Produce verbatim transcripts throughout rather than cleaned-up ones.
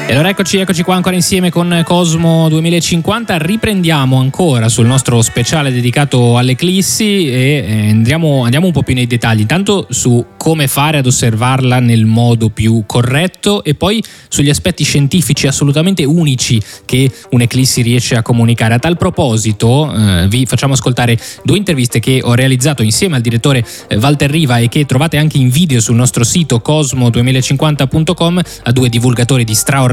E allora eccoci, eccoci qua ancora insieme con Cosmo duemilacinquanta. Riprendiamo ancora sul nostro speciale dedicato all'eclissi e andiamo, andiamo un po' più nei dettagli, intanto su come fare ad osservarla nel modo più corretto e poi sugli aspetti scientifici assolutamente unici che un'eclissi riesce a comunicare. A tal proposito eh, vi facciamo ascoltare due interviste che ho realizzato insieme al direttore eh, Walter Riva e che trovate anche in video sul nostro sito cosmo duemilacinquanta punto com, a due divulgatori di straordinaria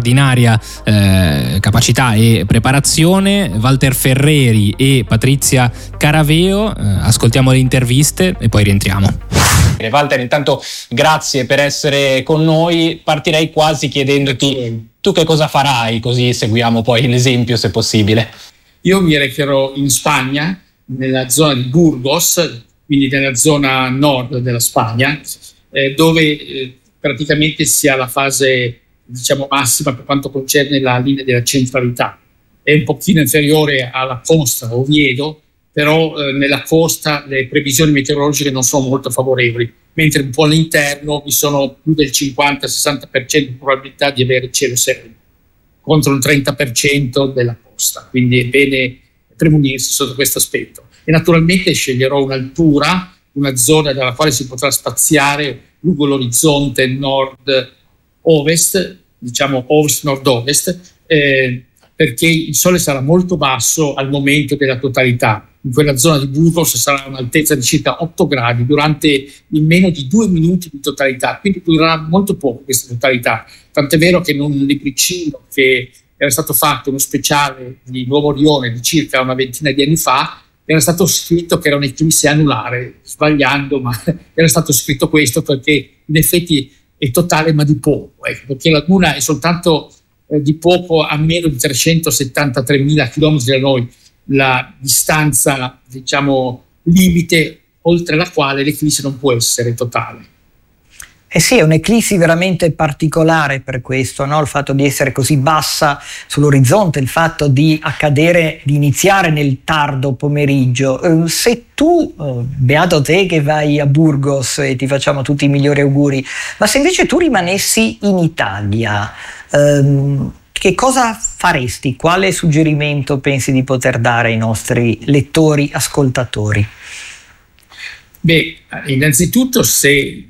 eh, capacità e preparazione, Walter Ferreri e Patrizia Caraveo. Eh, ascoltiamo le interviste e poi rientriamo. Walter, intanto grazie per essere con noi. Partirei quasi chiedendoti tu che cosa farai, così seguiamo poi l'esempio se possibile. Io mi recherò in Spagna, nella zona di Burgos, quindi nella zona nord della Spagna, eh, dove eh, praticamente si ha la fase, diciamo, massima per quanto concerne la linea della centralità. È un pochino inferiore alla costa, Oviedo, però eh, nella costa le previsioni meteorologiche non sono molto favorevoli, mentre un po' all'interno vi sono più del cinquanta sessanta per cento di probabilità di avere cielo sereno, contro il trenta per cento della costa, quindi è bene premunirsi sotto questo aspetto. E naturalmente sceglierò un'altura, una zona dalla quale si potrà spaziare lungo l'orizzonte nord-ovest, diciamo ovest-nord-ovest, eh, perché il sole sarà molto basso al momento della totalità. In quella zona di Burgos sarà un'altezza di circa otto gradi durante in meno di due minuti di totalità, quindi durerà molto poco questa totalità. Tant'è vero che in un libricino che era stato fatto, uno speciale di Nuovo Orione di circa una ventina di anni fa, era stato scritto che era un'eclisse anulare, sbagliando, ma era stato scritto questo perché in effetti è totale ma di poco, ecco, perché la Luna è soltanto eh, di poco a meno di trecentosettantatremila chilometri da noi, la distanza, diciamo, limite oltre la quale l'eclisse non può essere totale. Eh sì, è un'eclissi veramente particolare per questo, no? Il fatto di essere così bassa sull'orizzonte, il fatto di accadere, di iniziare nel tardo pomeriggio. Eh, se tu, eh, beato te che vai a Burgos e ti facciamo tutti i migliori auguri, ma se invece tu rimanessi in Italia, ehm, che cosa faresti? Quale suggerimento pensi di poter dare ai nostri lettori, ascoltatori? Beh, innanzitutto se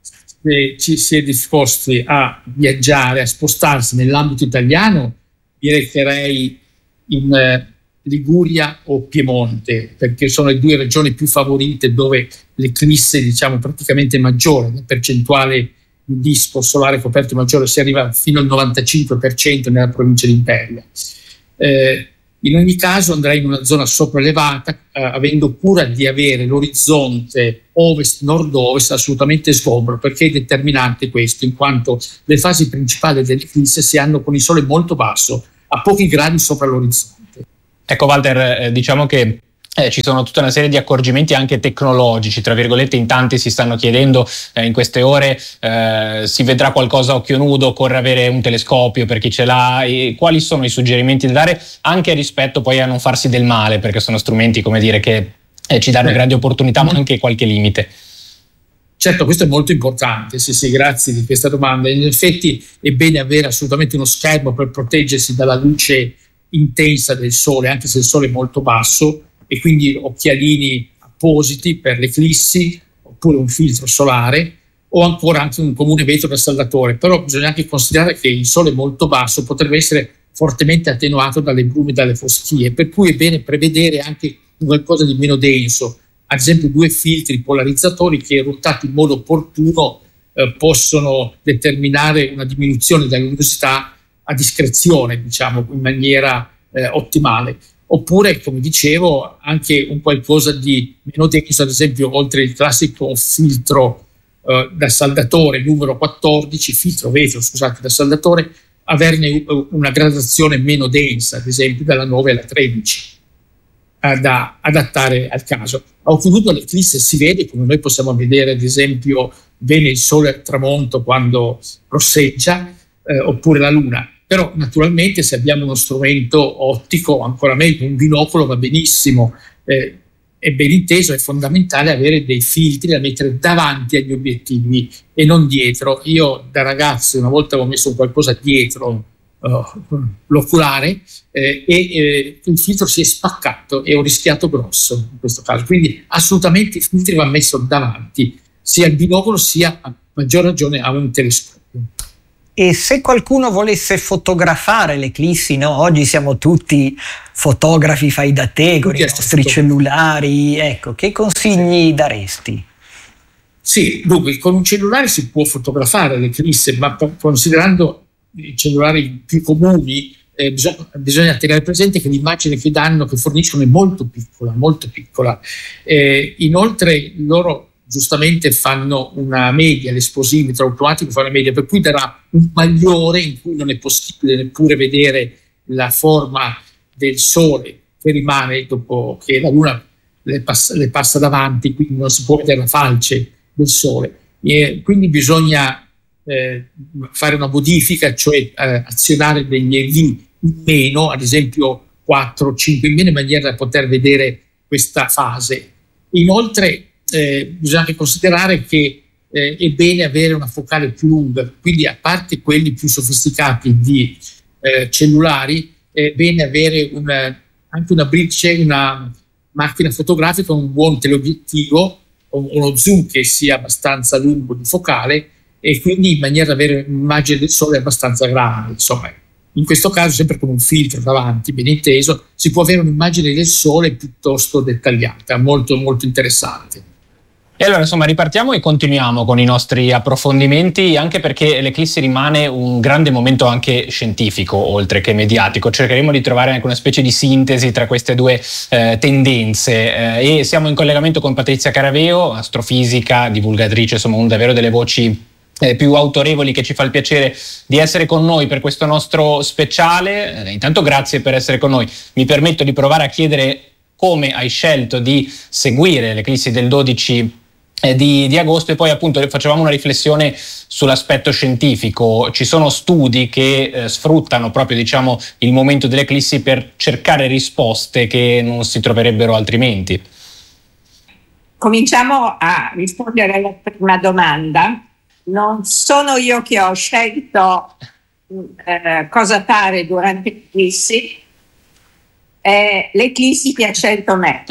se ci si è disposti a viaggiare, a spostarsi nell'ambito italiano, mi recherei in eh, Liguria o Piemonte, perché sono le due regioni più favorite dove l'eclisse, diciamo, praticamente maggiore, la percentuale di disco solare coperto maggiore si arriva fino al novantacinque per cento nella provincia di Imperia. Eh, In ogni caso andrei in una zona sopraelevata, eh, avendo cura di avere l'orizzonte ovest-nord-ovest assolutamente sgombro, perché è determinante questo, in quanto le fasi principali dell'eclisse si hanno con il sole molto basso, a pochi gradi sopra l'orizzonte. Ecco Walter, eh, diciamo che Eh, ci sono tutta una serie di accorgimenti anche tecnologici, tra virgolette, in tanti si stanno chiedendo eh, in queste ore eh, si vedrà qualcosa a occhio nudo, occorre avere un telescopio per chi ce l'ha, e quali sono i suggerimenti da dare anche rispetto poi a non farsi del male, perché sono strumenti, come dire, che eh, ci danno grandi opportunità ma anche qualche limite. Certo, questo è molto importante, sì sì, grazie di questa domanda. In effetti è bene avere assolutamente uno schermo per proteggersi dalla luce intensa del sole, anche se il sole è molto basso, e quindi occhialini appositi per l'eclissi, oppure un filtro solare, o ancora anche un comune vetro da saldatore. Però bisogna anche considerare che il sole molto basso potrebbe essere fortemente attenuato dalle brumi e dalle foschie, per cui è bene prevedere anche qualcosa di meno denso, ad esempio due filtri polarizzatori che, ruotati in modo opportuno, eh, possono determinare una diminuzione della luminosità a discrezione, diciamo, in maniera eh, ottimale. Oppure, come dicevo, anche un qualcosa di meno denso, ad esempio, oltre il classico filtro eh, da saldatore numero quattordici, filtro vetro, scusate, da saldatore, averne una gradazione meno densa, ad esempio dalla nove alla tredici, eh, da adattare al caso. A occhio nudo l'eclisse si vede, come noi possiamo vedere, ad esempio, bene il sole al tramonto quando rosseggia, eh, oppure la luna. Però naturalmente se abbiamo uno strumento ottico, ancora meglio, un binocolo va benissimo. Eh, è ben inteso, è fondamentale avere dei filtri da mettere davanti agli obiettivi e non dietro. Io da ragazzo una volta avevo messo qualcosa dietro uh, l'oculare eh, e eh, il filtro si è spaccato e ho rischiato grosso in questo caso. Quindi assolutamente il filtro va messo davanti sia al binocolo sia a maggior ragione a un telescopio. E se qualcuno volesse fotografare l'eclissi, no? Oggi siamo tutti fotografi fai da te con tutti i nostri cellulari, ecco, che consigli daresti? Sì, dunque con un cellulare si può fotografare l'eclisse, ma considerando i cellulari più comuni eh, bisogna, bisogna tenere presente che l'immagine che danno, che forniscono, è molto piccola, molto piccola. Eh, inoltre loro giustamente fanno una media, l'esposimetro automatico fa una media, per cui darà un magliore in cui non è possibile neppure vedere la forma del Sole che rimane dopo che la Luna le passa, le passa davanti, quindi non si può vedere la falce del Sole. E quindi bisogna eh, fare una modifica, cioè eh, azionare degli E V in meno, ad esempio quattro o cinque in meno, in maniera da poter vedere questa fase. Inoltre Eh, bisogna anche considerare che eh, è bene avere una focale più lunga, quindi a parte quelli più sofisticati di eh, cellulari, è bene avere una, anche una bridge, una macchina fotografica con un buon teleobiettivo, o uno zoom che sia abbastanza lungo di focale, e quindi in maniera da avere un'immagine del Sole abbastanza grande. Insomma, in questo caso sempre con un filtro davanti, ben inteso, si può avere un'immagine del Sole piuttosto dettagliata, molto molto interessante. E allora insomma ripartiamo e continuiamo con i nostri approfondimenti, anche perché l'eclissi rimane un grande momento anche scientifico oltre che mediatico. Cercheremo di trovare anche una specie di sintesi tra queste due eh, tendenze eh, e siamo in collegamento con Patrizia Caraveo, astrofisica, divulgatrice, insomma una davvero delle voci eh, più autorevoli, che ci fa il piacere di essere con noi per questo nostro speciale. Eh, intanto grazie per essere con noi. Mi permetto di provare a chiedere come hai scelto di seguire l'eclissi del dodici Di, di agosto, e poi appunto facevamo una riflessione sull'aspetto scientifico. Ci sono studi che eh, sfruttano proprio diciamo il momento dell'eclissi per cercare risposte che non si troverebbero altrimenti. Cominciamo a rispondere alla prima domanda. Non sono io che ho scelto eh, cosa fare durante l'eclissi, eh, l'eclissi che ha scelto me.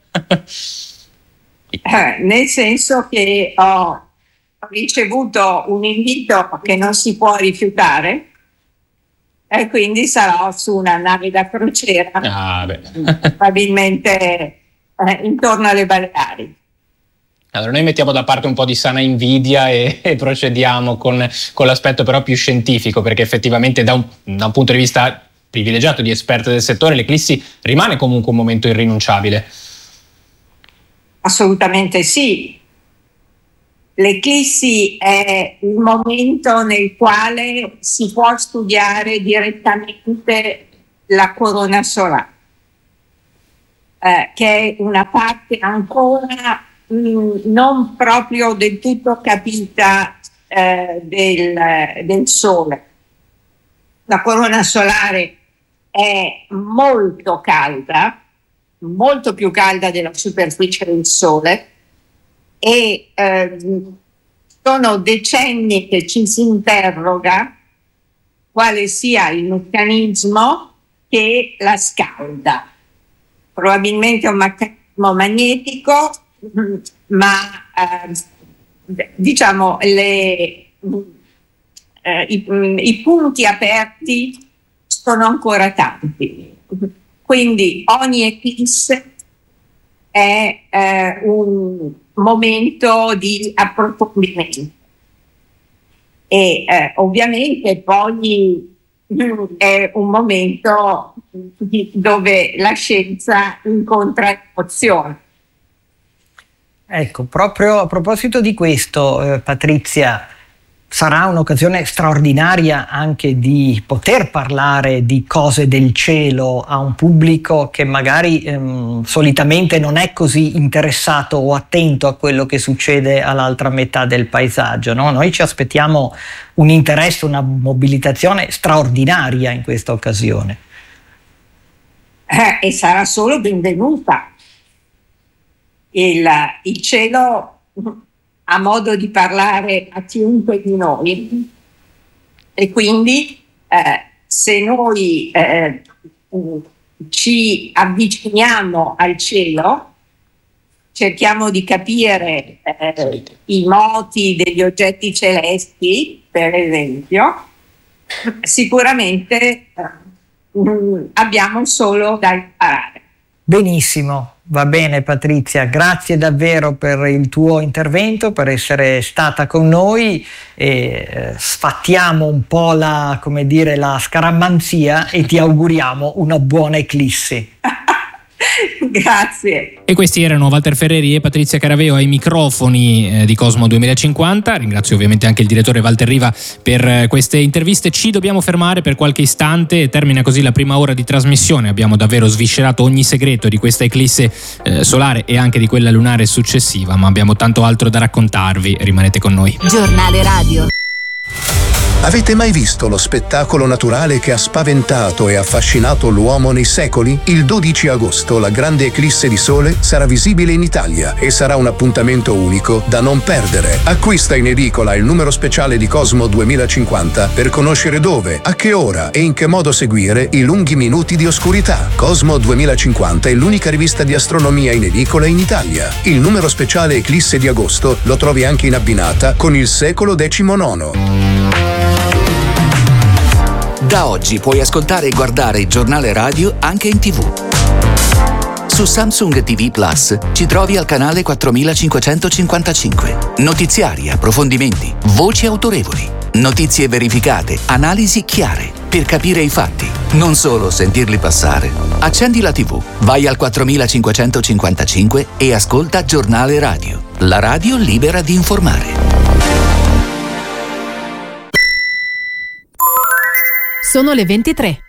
Eh, nel senso che ho ricevuto un invito che non si può rifiutare e quindi sarò su una nave da crociera, ah, beh. probabilmente eh, intorno alle Baleari. Allora noi mettiamo da parte un po' di sana invidia e, e procediamo con, con l'aspetto però più scientifico, perché effettivamente da un, da un punto di vista privilegiato di esperto del settore l'eclissi rimane comunque un momento irrinunciabile. Assolutamente sì. L'eclissi è il momento nel quale si può studiare direttamente la corona solare, eh, che è una parte ancora mh, non proprio del tutto capita eh, del, del Sole. La corona solare è molto calda, molto più calda della superficie del Sole, e eh, sono decenni che ci si interroga quale sia il meccanismo che la scalda. Probabilmente è un meccanismo magnetico, ma eh, diciamo le, eh, i, i punti aperti sono ancora tanti. Quindi ogni eclisse è eh, un momento di approfondimento e eh, ovviamente poi mh, è un momento di, dove la scienza incontra l'emozione. Ecco, proprio a proposito di questo, eh, Patrizia, sarà un'occasione straordinaria anche di poter parlare di cose del cielo a un pubblico che magari ehm, solitamente non è così interessato o attento a quello che succede all'altra metà del paesaggio, no? Noi ci aspettiamo un interesse, una mobilitazione straordinaria in questa occasione. Eh, e sarà solo benvenuta. Il, il cielo ha modo di parlare a chiunque di noi e quindi eh, se noi eh, ci avviciniamo al cielo, cerchiamo di capire eh, i moti degli oggetti celesti, per esempio, sicuramente eh, abbiamo solo da imparare. Benissimo, va bene Patrizia, grazie davvero per il tuo intervento, per essere stata con noi e eh, sfattiamo un po' la, come dire, la scaramanzia e ti auguriamo una buona eclissi. Grazie. E questi erano Walter Ferreri e Patrizia Caraveo ai microfoni eh, di Cosmo duemilacinquanta. Ringrazio ovviamente anche il direttore Walter Riva per eh, queste interviste. Ci dobbiamo fermare per qualche istante e termina così la prima ora di trasmissione. Abbiamo davvero sviscerato ogni segreto di questa eclisse eh, solare e anche di quella lunare successiva, ma abbiamo tanto altro da raccontarvi. Rimanete con noi. Giornale Radio. Avete mai visto lo spettacolo naturale che ha spaventato e affascinato l'uomo nei secoli? Il dodici agosto la grande eclisse di sole sarà visibile in Italia e sarà un appuntamento unico da non perdere. Acquista in edicola il numero speciale di Cosmo duemilacinquanta per conoscere dove, a che ora e in che modo seguire i lunghi minuti di oscurità. Cosmo duemilacinquanta è l'unica rivista di astronomia in edicola in Italia. Il numero speciale eclisse di agosto lo trovi anche in abbinata con il secolo diciannove. Da oggi puoi ascoltare e guardare il giornale radio anche in tivù. Su Samsung T V Plus ci trovi al canale quattromilacinquecentocinquantacinque. Notiziari, approfondimenti, voci autorevoli, notizie verificate, analisi chiare per capire i fatti, non solo sentirli passare. Accendi la tivù, vai al quattromilacinquecentocinquantacinque e ascolta Giornale Radio, la radio libera di informare. Sono le ventitré.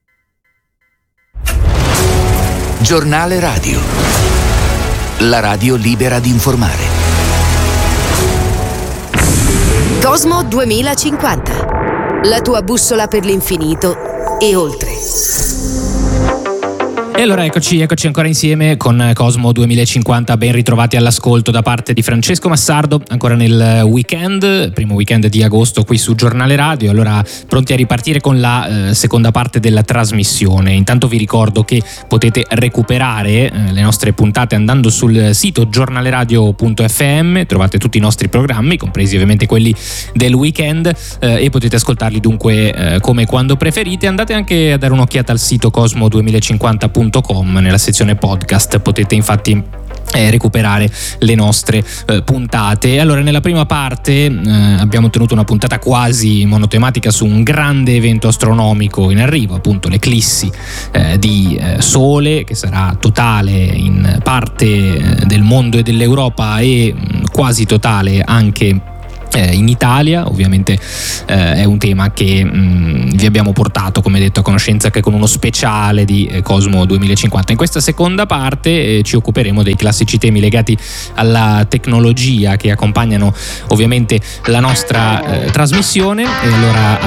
Giornale Radio, la radio libera di informare. Cosmo duemilacinquanta, la tua bussola per l'infinito e oltre. E allora eccoci, eccoci ancora insieme con Cosmo duemilacinquanta, ben ritrovati all'ascolto da parte di Francesco Massardo, ancora nel weekend, primo weekend di agosto qui su Giornale Radio, allora pronti a ripartire con la eh, seconda parte della trasmissione. Intanto vi ricordo che potete recuperare eh, le nostre puntate andando sul sito giornaleradio punto effe emme, trovate tutti i nostri programmi, compresi ovviamente quelli del weekend, eh, e potete ascoltarli dunque eh, come e quando preferite. Andate anche a dare un'occhiata al sito cosmo duemilacinquanta punto com, nella sezione podcast potete infatti eh, recuperare le nostre eh, puntate. Allora, nella prima parte eh, abbiamo tenuto una puntata quasi monotematica su un grande evento astronomico in arrivo, appunto l'eclissi eh, di eh, Sole, che sarà totale in parte eh, del mondo e dell'Europa e mh, quasi totale anche Eh, in Italia. Ovviamente eh, è un tema che mh, vi abbiamo portato, come detto, a conoscenza anche con uno speciale di eh, Cosmo duemilacinquanta. In questa seconda parte eh, ci occuperemo dei classici temi legati alla tecnologia che accompagnano ovviamente la nostra eh, trasmissione, e allora